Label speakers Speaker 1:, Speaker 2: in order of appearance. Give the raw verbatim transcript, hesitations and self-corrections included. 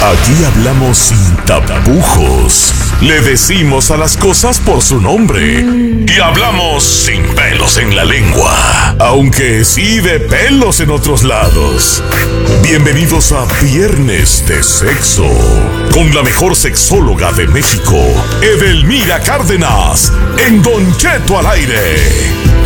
Speaker 1: Aquí hablamos sin tapujos. Le decimos a las cosas por su nombre. Y hablamos sin pelos en la lengua. Aunque sí de pelos en otros lados. Bienvenidos a Viernes de Sexo. Con la mejor sexóloga de México, Edelmira Cárdenas. En Don Cheto al aire.